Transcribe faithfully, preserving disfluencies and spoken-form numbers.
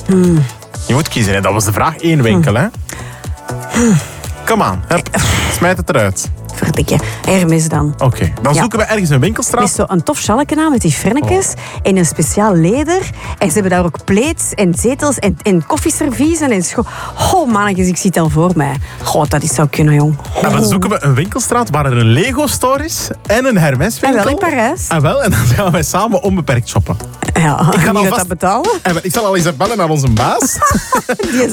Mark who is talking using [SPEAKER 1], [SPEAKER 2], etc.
[SPEAKER 1] Hmm.
[SPEAKER 2] Je moet kiezen, hè. Dat was de vraag. Eén winkel, hè. Kom aan, hup. Smijt het eruit.
[SPEAKER 1] Verdikke. Hermes dan.
[SPEAKER 2] Oké, okay. dan
[SPEAKER 1] Ja.
[SPEAKER 2] zoeken we ergens een winkelstraat.
[SPEAKER 1] Met zo'n tof schalken aan met die frennetjes en een speciaal leder. En ze hebben daar ook plates en zetels en, en koffieserviezen en scho... Oh, mannetjes, ik zie het al voor mij. Goh, dat is zou kunnen, jong.
[SPEAKER 2] En dan zoeken we een winkelstraat waar er een Lego-store is en een Hermes-winkel.
[SPEAKER 1] En wel in Parijs.
[SPEAKER 2] En wel, en dan gaan wij samen onbeperkt shoppen.
[SPEAKER 1] Ja,
[SPEAKER 2] Ik ga
[SPEAKER 1] wie gaat
[SPEAKER 2] alvast-
[SPEAKER 1] dat betalen?
[SPEAKER 2] En ik zal al eens bellen naar onze baas.
[SPEAKER 1] Die